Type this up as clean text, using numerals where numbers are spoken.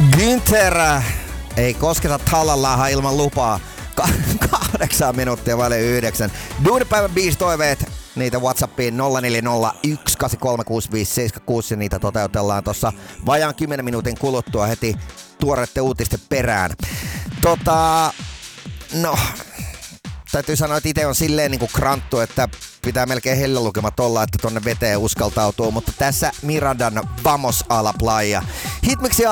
Günther ei kosketa Tallalahan ilman lupaa. 8 minuuttia vaille 9. Duunipäivän biistoiveet, niitä WhatsAppiin 0401836576 ja niitä toteutellaan tossa vajaan 10 minuutin kuluttua heti tuoreiden uutisten perään. No, täytyy sanoa, että itse on silleen niinku kranttu, että pitää melkein hellelukemat olla, että tonne veteen uskaltautuu, mutta tässä Mirandan Vamos a la playa. Hitmixi